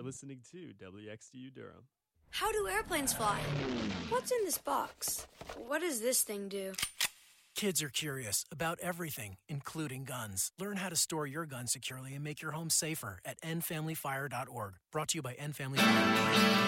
listening to WXDU Durham. How do airplanes fly? What's in this box? What does this thing do? Kids are curious about everything, including guns. Learn how to store your gun securely and make your home safer at endfamilyfire.org. Brought to you by End Family Fire.